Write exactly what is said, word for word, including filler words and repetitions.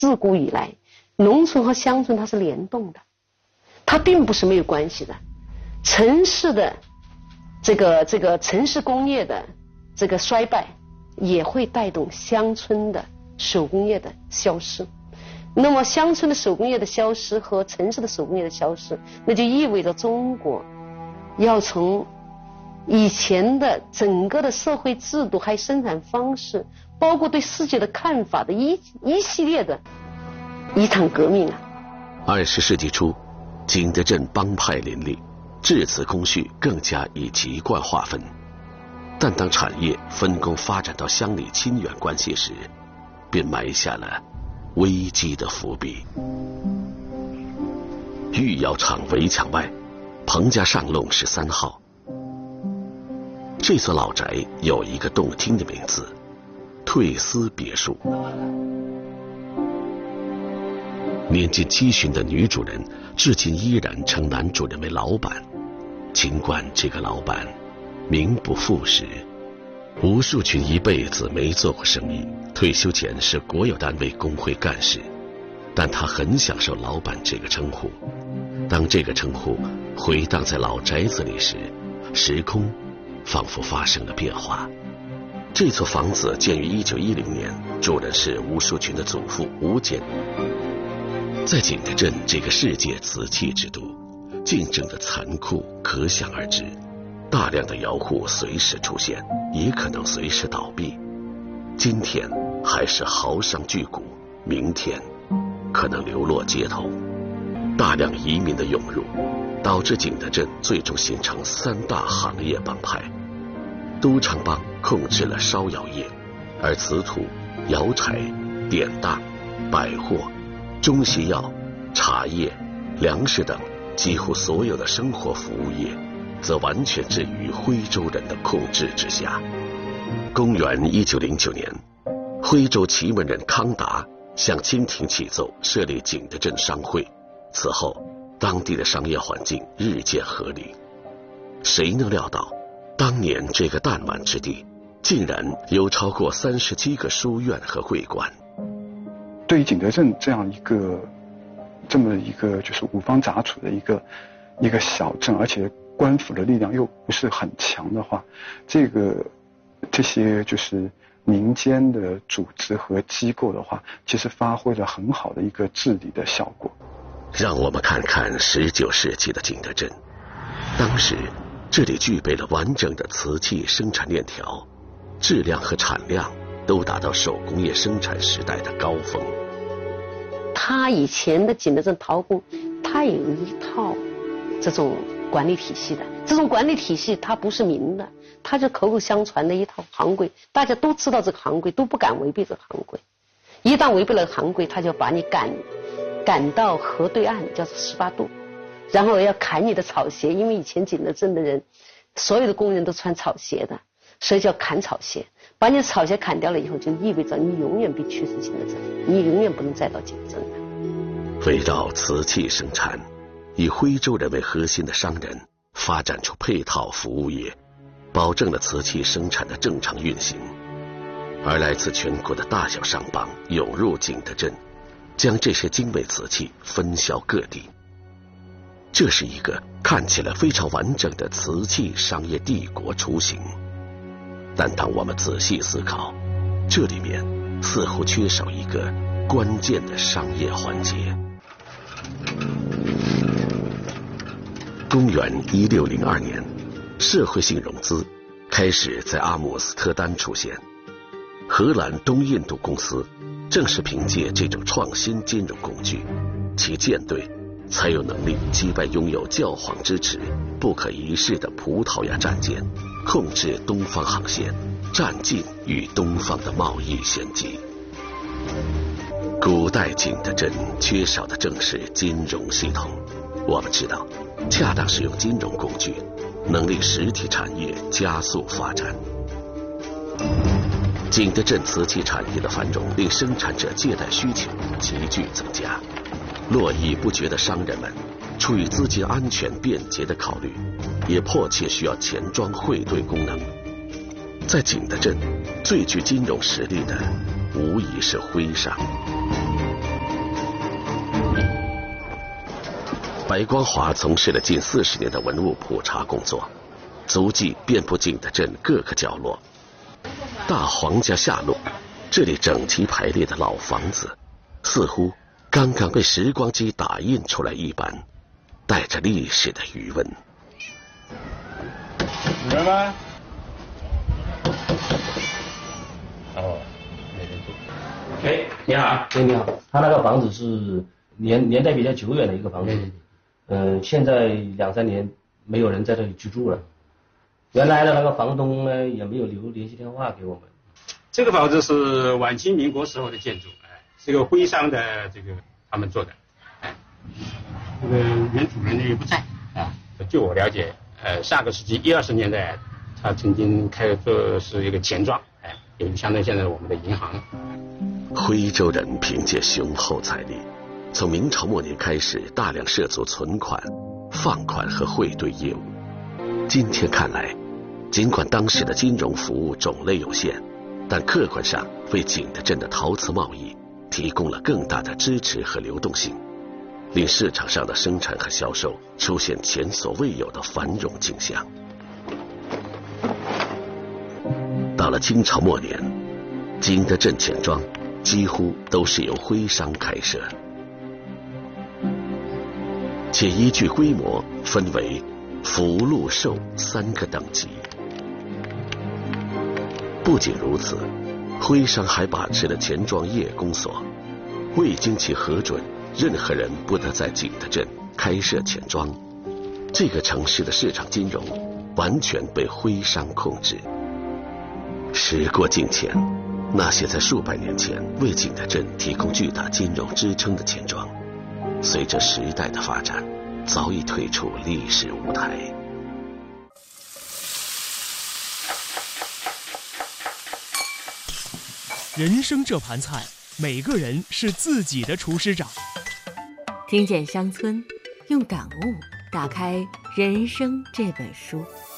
自古以来，农村和乡村它是联动的，它并不是没有关系的。城市的这个这个城市工业的这个衰败，也会带动乡村的手工业的消失。那么乡村的手工业的消失和城市的手工业的消失，那就意味着中国要从以前的整个的社会制度还有生产方式，包括对世界的看法的一一系列的一场革命啊。 二十世纪初，景德镇帮派林立，至此工序更加以籍贯划分。但当产业分工发展到乡里亲缘关系时，便埋下了危机的伏笔。御窑厂围墙外，彭家上弄十三号。这所老宅有一个动听的名字——退思别墅。年近七旬的女主人至今依然称男主人为老板，尽管这个老板名不副实。吴树群一辈子没做过生意，退休前是国有单位工会干事，但他很享受老板这个称呼。当这个称呼回荡在老宅子里时，时空仿佛发生了变化。这座房子建于一九一零年，主人是吴树群的祖父吴坚。在景德镇这个世界瓷器之都，竞争的残酷可想而知。大量的窑户随时出现，也可能随时倒闭。今天还是豪商巨贾，明天可能流落街头。大量移民的涌入，导致景德镇最终形成三大行业帮派。都昌帮控制了烧窑业，而瓷土、窑柴、典当、百货、中西药、茶叶、粮食等几乎所有的生活服务业则完全置于徽州人的控制之下。公元一九零九年，徽州祁门人康达向清廷启奏设立景德镇商会，此后当地的商业环境日渐合理。谁能料到，当年这个弹丸之地，竟然有超过三十七个书院和会馆。 对于景德镇这样一个这么一个就是五方杂处的一个一个小镇，而且官府的力量又不是很强的话，这个这些就是民间的组织和机构的话，其实发挥了很好的一个治理的效果。 让我们看看十九世纪的景德镇，当时这里具备了完整的瓷器生产链条，质量和产量都达到手工业生产时代的高峰。 他以前的景德镇陶工，他有一套这种管理体系的，这种管理体系它不是明的，它就口口相传的一套行规，大家都知道这个行规，都不敢违背这个行规。一旦违背了行规，他就把你赶赶到河对岸，叫做十八度，然后要砍你的草鞋，因为以前景德镇的人，所有的工人都穿草鞋的，所以叫砍草鞋。把你的草鞋砍掉了以后，就意味着你永远被驱逐景德镇，你永远不能再到景德镇了。 围绕瓷器生产，以徽州人为核心的商人发展出配套服务业，保证了瓷器生产的正常运行。而来自全国的大小商帮涌入景德镇，将这些精美瓷器分销各地。这是一个看起来非常完整的瓷器商业帝国雏形。但当我们仔细思考，这里面似乎缺少一个关键的商业环节。公元一六零二年，社会性融资开始在阿姆斯特丹出现。荷兰东印度公司正是凭借这种创新金融工具，其舰队才有能力击败拥有教皇支持、不可一世的葡萄牙战舰，控制东方航线，占尽与东方的贸易先机。古代景德镇缺少的正是金融系统。我们知道，恰当使用金融工具，能令实体产业加速发展。景德镇瓷器产业的繁荣，令生产者借贷需求急剧增加。络绎不绝的商人们，出于资金安全便捷的考虑，也迫切需要钱庄汇兑功能。在景德镇，最具金融实力的，无疑是徽商。 白光华从事了近四十年的文物普查工作，足迹遍布景德镇各个角落。大黄家下路，这里整齐排列的老房子，似乎刚刚被时光机打印出来一般，带着历史的余温。 有人吗？哦，没人住。哎，你好， 哎，你好，他那个房子是年年代比较久远的一个房子，嗯、呃，现在两三年没有人在这里居住了。原来的那个房东呢，也没有留联系电话给我们。 这个房子是晚清民国时候的建筑，哎，是个徽商的这个他们做的，哎，这个原主人也不在啊。据我了解，呃，上个世纪一二十年代，他曾经开做是一个钱庄，哎，也就相当于现在我们的银行。 徽州人凭借雄厚财力，从明朝末年开始大量涉足存款、放款和汇兑业务。今天看来，尽管当时的金融服务种类有限，但客观上为景德镇的陶瓷贸易提供了更大的支持和流动性，令市场上的生产和销售出现前所未有的繁荣景象。到了清朝末年，景德镇钱庄几乎都是由徽商开设，且依据规模分为福禄寿三个等级。不仅如此，徽商还把持了钱庄业公所，未经其核准，任何人不得在景德镇开设钱庄。这个城市的市场金融完全被徽商控制。时过境迁，那些在数百年前为景德镇提供巨大金融支撑的钱庄，随着时代的发展，早已退出历史舞台。 人生这盘菜，每个人是自己的厨师长。 听见乡村，用感悟打开人生这本书。